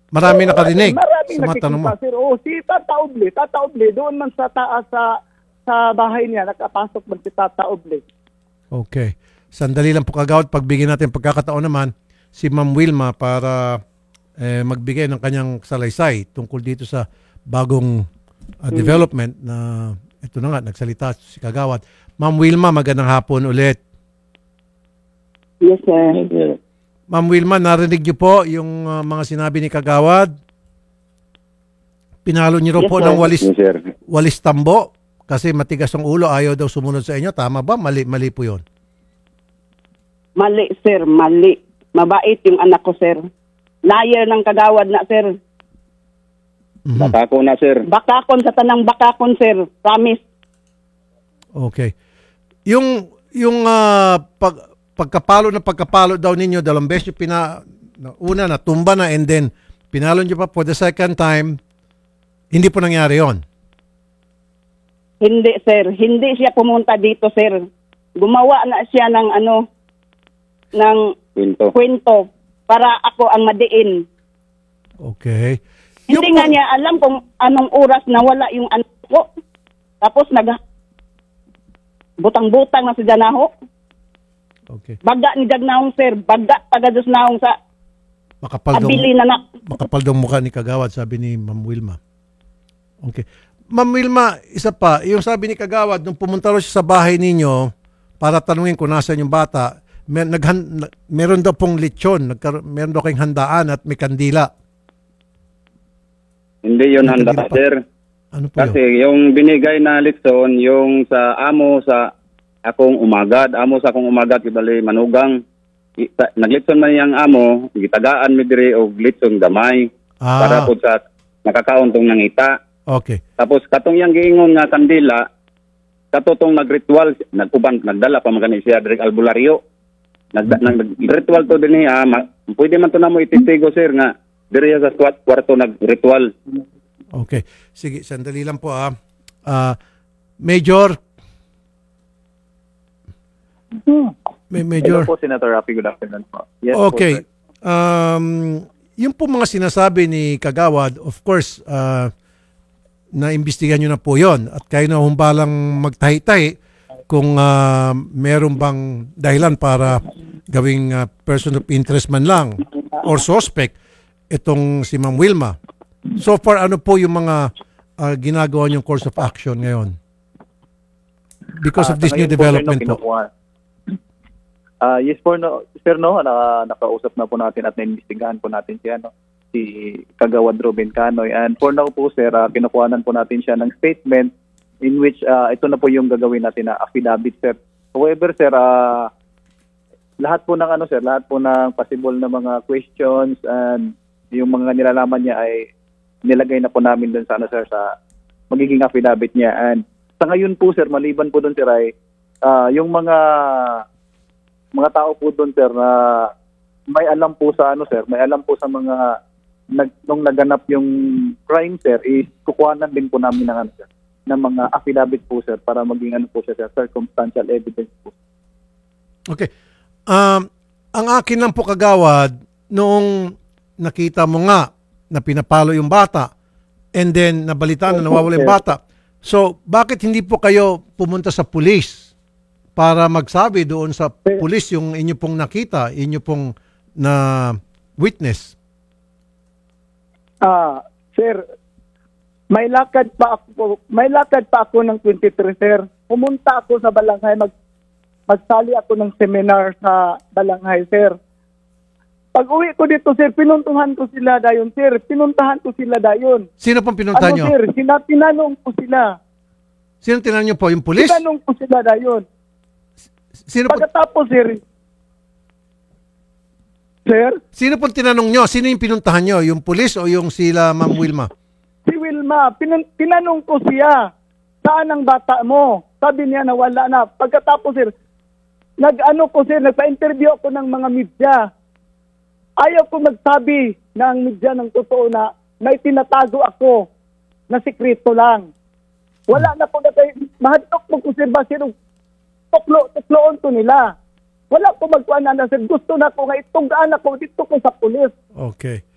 Marami nakarinig Maraming sa mga tanong mo. nakikita, sir. Oo, si Tata Oble, doon man sa taas sa bahay niya, nakapasok man si Tata Oble. Okay. Sandali lang po kagawad. Pagbigyan natin pagkakataon naman si Ma'am Wilma para magbigay ng kanyang salaysay tungkol dito sa bagong development na ito na nga, nagsalita si kagawad. Ma'am Wilma, magandang hapon ulit. Yes, sir. Ma'am Wilma, narinig niyo po yung mga sinabi ni kagawad? Pinalo niyo Yes, po sir. ng Yes, sir. walis tambo kasi matigas ang ulo, ayaw daw sumunod sa inyo. Tama ba? Mali po yun. Mali, sir. Mali. Mabait yung anak ko, sir. Liar ng kagawad na, sir. Baka ko na, sir. Bakakon sa tanang bakakon, sir. Promise. Okay. Yung pagkapalo daw ninyo, dalawang beses yung una natumba na and then pinalo nyo pa for the second time, hindi po nangyari yon. Hindi, sir. Hindi siya pumunta dito, sir. Gumawa na siya ng ng kwento para ako ang madiin. Okay. Hindi nga niya alam kung anong oras nawala yung anak ko. Tapos butang-butang na sa Janaho. Okay. Baga ni Jagnahong, sir. Baga taga-Diyos nahong sa abili na nak. Makapal daw mukha ni kagawad, sabi ni Ma'am Wilma. Okay. Ma'am Wilma, isa pa, yung sabi ni kagawad, nung pumunta raw siya sa bahay ninyo para tanungin kung nasaan yung bata, meron daw pong lechon, meron daw kayong handaan at may kandila. Hindi yun handa, sir. Ano po Kasi yun? yung binigay na litson, yung sa amo sa akong umagad, ibali manugang. Naglitson man yung amo, gitagaan mi diri og litson gamay para po sa nakakauntong nangita. Okay. Tapos katong yang giingon nga kandila, katotong nagritual, nagdala pa magani siya direk albularyo. Nagritual to din pwede man to na mo ititigo, sir, nga diri sa kwarto nagritual. Okay. Sige, sandali lang po Major. Major. Hello po, Senator Rafi. Good afternoon po. Yes, Okay. po, sir. Yung po mga sinasabi ni kagawad, of course, naimbestigahan nyo na po yon at kayo na humbalang magtahi-tahi kung meron bang dahilan para gawing person of interest man lang or suspect itong si Ma'am Wilma. So far, ano po yung mga ginagawa niyong course of action ngayon? Because of this new development po. Yes po, sir, nakausap na po natin at naimbestigahan po natin siya, si Kagawad Ruben Canoy. And for now po, sir, kinukuhanan po natin siya ng statement in which ito na po yung gagawin natin na affidavit, sir. However, sir, lahat po ng possible na mga questions and yung mga nilalaman niya ay nilagay na po namin doon sa sir, sa magiging affidavit niya. And sa ngayon po, sir, maliban po doon, sir, ay yung mga tao po doon, sir, na may alam po sa mga nung naganap yung crime, sir, is kukuhanan din po namin ng mga affidavit po, sir, para maging sir, circumstantial evidence po. Okay. Ang akin lang po kagawad, noong nakita mo nga na pinapalo yung bata and then nabalitaan na nawawala yung bata. So, bakit hindi po kayo pumunta sa pulis para magsabi doon sa pulis yung inyo pong nakita, inyo pong na witness? Sir, may lakad pa ako ng 23, sir. Pumunta ako sa Balanghay, magsali ako ng seminar sa Balanghay, sir. Pag uwi ko dito, sir, pinuntahan ko sila dayon, sir. Sino pong pinuntahan nyo? Sir, tinanong ko sila. Sino tinanong nyo po? Yung pulis? Tinanong ko sila dayon. Pagkatapos, sir, Sino pong tinanong nyo? Sino yung pinuntahan nyo? Yung pulis o yung sila Ma'am Wilma? si Wilma, tinanong ko siya, saan ang bata mo? Sabi niya na wala na. Pagkatapos, sir, nagpa-interview ako ng mga media. Ayaw ko magsabi ng media ng totoo na may tinatago ako na sikreto lang. Wala na po mahadtok mo ko, sir, basir, tukloon to nila. Wala ko magkuhan na, sir. Gusto na ko nga itugaan ako dito ko sa pulis. Okay.